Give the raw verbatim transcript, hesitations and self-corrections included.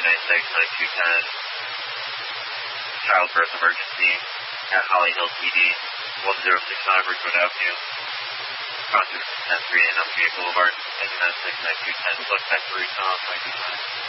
nine six nine two one zero, childbirth emergency at Holly Hill P D, one zero six five Ridgewood Avenue, crossing ten three and Upgate Boulevard, nine six nine two one zero, select back to Route five.